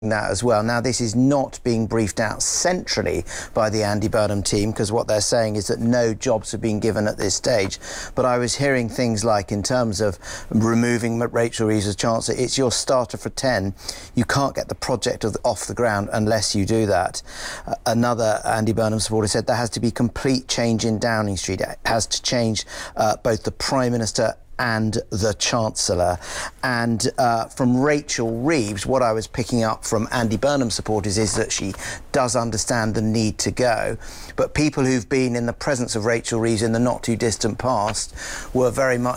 that as well. Now, this is not being briefed out centrally by the Andy Burnham team, because what they're saying is that no jobs have been given at this stage. But I was hearing things like, in terms of removing Rachel Reeves as Chancellor, it's your starter for 10. You can't get the project off the ground unless you do that. Another Andy Burnham supporter said there has to be complete change in Downing Street. It has to change both the Prime Minister and the Chancellor. And from Rachel Reeves, what I was picking up from Andy Burnham supporters is that she does understand the need to go. But people who've been in the presence of Rachel Reeves in the not too distant past were very much